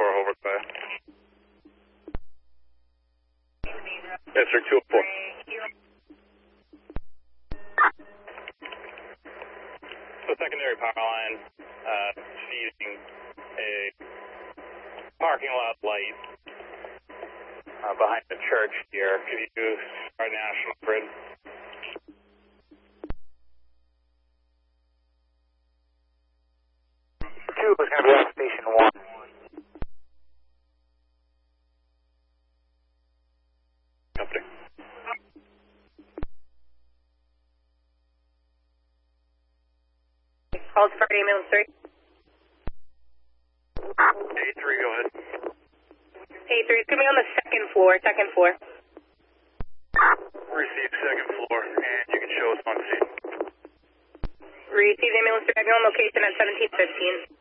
over by. District 204. The secondary power line feeding a parking lot light behind the church here. Could you start National Grid? Two is going to be on station 1. Company. Call for ambulance 3. A3, go ahead. A3, it's going to be on the second floor, Receive second floor, and you can show us on scene. Receive ambulance 3, on location at 1715.